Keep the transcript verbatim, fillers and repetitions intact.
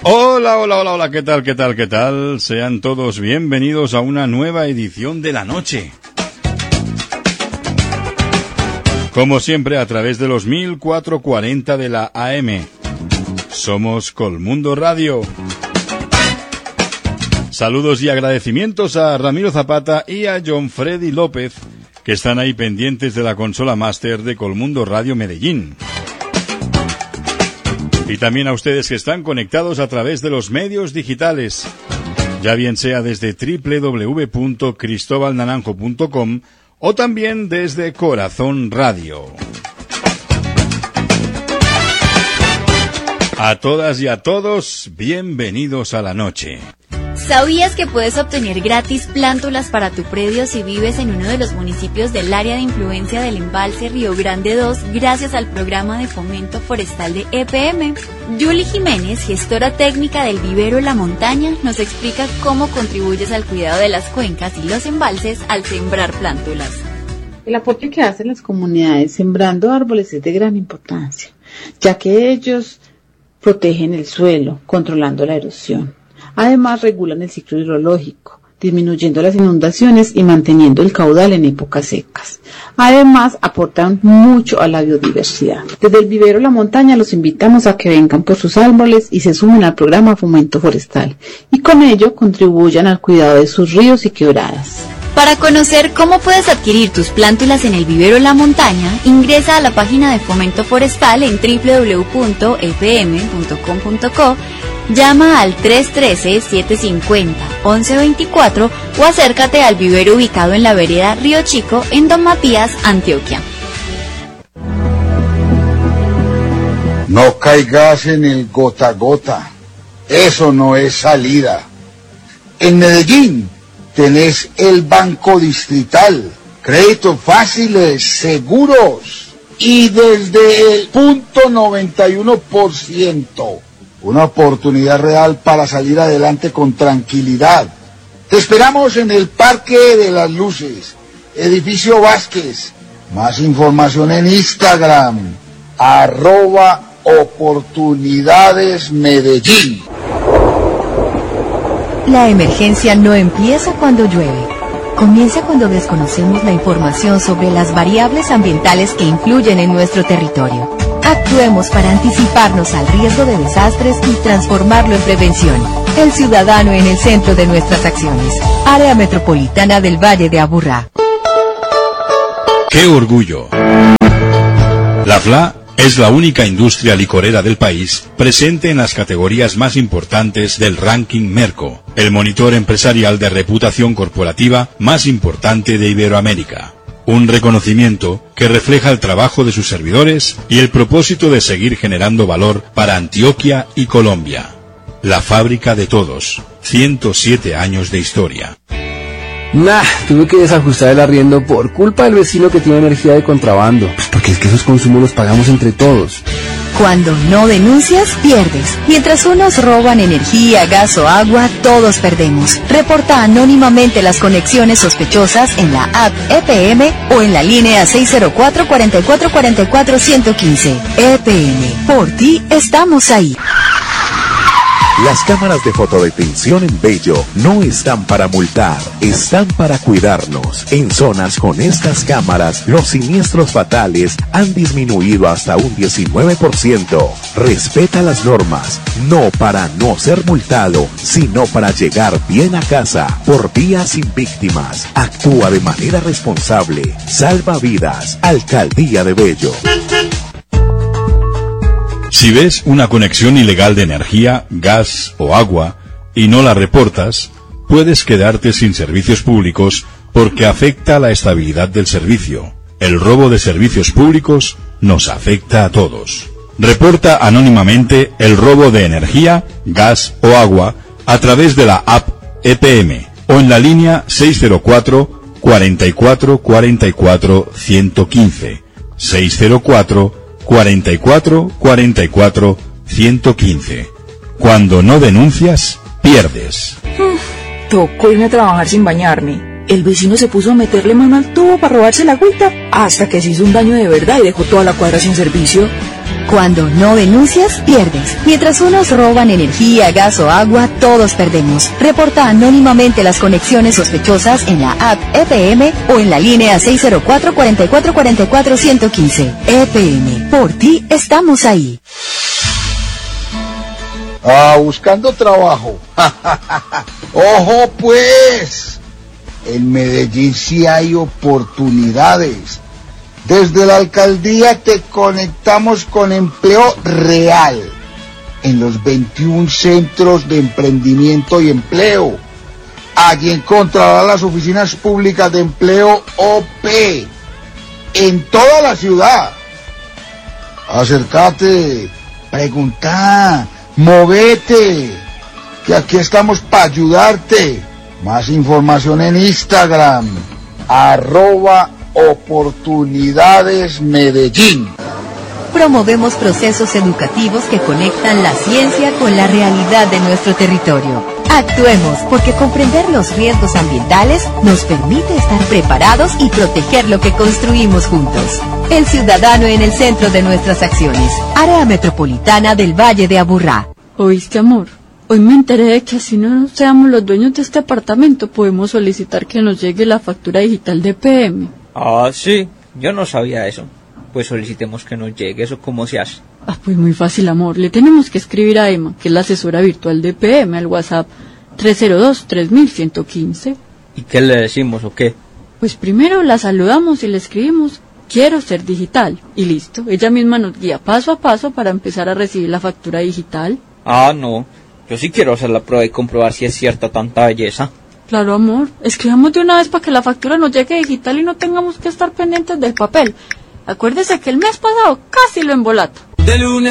Hola, hola, hola, hola, ¿qué tal, qué tal, qué tal? Sean todos bienvenidos a una nueva edición de La Noche. Como siempre, a través de los mil cuatrocientos cuarenta de la A M. Somos Colmundo Radio. Saludos y agradecimientos a Ramiro Zapata y a John Freddy López, que están ahí pendientes de la consola máster de Colmundo Radio Medellín. Y también a ustedes que están conectados a través de los medios digitales, ya bien sea desde doble u doble u doble u punto cristóbal naranjo punto com o también desde Corazón Radio. A todas y a todos, bienvenidos a La Noche. ¿Sabías que puedes obtener gratis plántulas para tu predio si vives en uno de los municipios del área de influencia del embalse Río Grande dos gracias al programa de fomento forestal de E P M? Yuli Jiménez, gestora técnica del vivero La Montaña, nos explica cómo contribuyes al cuidado de las cuencas y los embalses al sembrar plántulas. El aporte que hacen las comunidades sembrando árboles es de gran importancia, ya que ellos protegen el suelo, controlando la erosión. Además, regulan el ciclo hidrológico, disminuyendo las inundaciones y manteniendo el caudal en épocas secas. Además, aportan mucho a la biodiversidad. Desde el vivero La Montaña los invitamos a que vengan por sus árboles y se sumen al programa Fomento Forestal, y con ello contribuyan al cuidado de sus ríos y quebradas. Para conocer cómo puedes adquirir tus plántulas en el vivero La Montaña, ingresa a la página de Fomento Forestal en doble u doble u doble u punto e p m punto com punto co, llama al tres uno tres, siete cinco cero, once veinticuatro o acércate al vivero ubicado en la vereda Río Chico en Don Matías, Antioquia. No caigas en el gota a gota, eso no es salida. En Medellín tenés el Banco Distrital, créditos fáciles, seguros y desde el punto noventa y uno por ciento. Una oportunidad real para salir adelante con tranquilidad. Te esperamos en el Parque de las Luces, Edificio Vázquez. Más información en Instagram, arroba Oportunidades Medellín. La emergencia no empieza cuando llueve. Comienza cuando desconocemos la información sobre las variables ambientales que influyen en nuestro territorio. Actuemos para anticiparnos al riesgo de desastres y transformarlo en prevención. El ciudadano en el centro de nuestras acciones. Área Metropolitana del Valle de Aburrá. ¡Qué orgullo! La F L A es la única industria licorera del país presente en las categorías más importantes del ranking Merco, el monitor empresarial de reputación corporativa más importante de Iberoamérica. Un reconocimiento que refleja el trabajo de sus servidores y el propósito de seguir generando valor para Antioquia y Colombia. La fábrica de todos, ciento siete años de historia. Nah, tuve que desajustar el arriendo por culpa del vecino que tiene energía de contrabando. Pues porque es que esos consumos los pagamos entre todos. Cuando no denuncias, pierdes. Mientras unos roban energía, gas o agua, todos perdemos. Reporta anónimamente las conexiones sospechosas en la app E P M o en la línea seis cero cuatro, cuatro cuatro cuatro cuatro, uno uno cinco. E P M, por ti estamos ahí. Las cámaras de fotodetención en Bello no están para multar, están para cuidarnos. En zonas con estas cámaras, los siniestros fatales han disminuido hasta un diecinueve por ciento. Respeta las normas, no para no ser multado, sino para llegar bien a casa, por vías sin víctimas. Actúa de manera responsable. Salva vidas. Alcaldía de Bello. Si ves una conexión ilegal de energía, gas o agua y no la reportas, puedes quedarte sin servicios públicos porque afecta la estabilidad del servicio. El robo de servicios públicos nos afecta a todos. Reporta anónimamente el robo de energía, gas o agua a través de la app E P M o en la línea seis cero cuatro, cuatro cuatro cuatro cuatro, uno uno cinco. seis cero cuatro, cuatro cuatro cuatro cuatro, uno uno cinco. Cuando no denuncias, pierdes. Tocó irme a trabajar sin bañarme. El vecino se puso a meterle mano al tubo para robarse la agüita hasta que se hizo un daño de verdad y dejó toda la cuadra sin servicio. Cuando no denuncias, pierdes. Mientras unos roban energía, gas o agua, todos perdemos. Reporta anónimamente las conexiones sospechosas en la app E P M o en la línea seis cero cuatro, cuatro cuatro cuatro cuatro, uno uno cinco. E P M, por ti estamos ahí. Ah, buscando trabajo. ¡Ojo pues! En Medellín sí hay oportunidades. Desde la alcaldía te conectamos con empleo real en los veintiún centros de emprendimiento y empleo. Allí encontrarás las oficinas públicas de empleo O P en toda la ciudad. Acércate, pregunta, movete, que aquí estamos para ayudarte. Más información en Instagram, arroba Oportunidades Medellín. Promovemos procesos educativos que conectan la ciencia con la realidad de nuestro territorio. Actuemos, porque comprender los riesgos ambientales nos permite estar preparados y proteger lo que construimos juntos. El ciudadano en el centro de nuestras acciones. Área Metropolitana del Valle de Aburrá. ¿Oíste, amor? Hoy me enteré de que así no seamos los dueños de este apartamento, podemos solicitar que nos llegue la factura digital de E P M. Ah, sí, yo no sabía eso. Pues solicitemos que nos llegue. ¿Eso cómo se hace? Ah, pues muy fácil, amor. Le tenemos que escribir a Emma, que es la asesora virtual de E P M, al WhatsApp tres cero dos, tres mil ciento quince. ¿Y qué le decimos o qué? Pues primero la saludamos y le escribimos, quiero ser digital, y listo. Ella misma nos guía paso a paso para empezar a recibir la factura digital. Ah, no. Yo sí quiero hacer la prueba y comprobar si es cierta tanta belleza. Claro, amor. Escribamos de una vez para que la factura nos llegue digital y no tengamos que estar pendientes del papel. Acuérdese que el mes pasado casi lo embolato. De lunes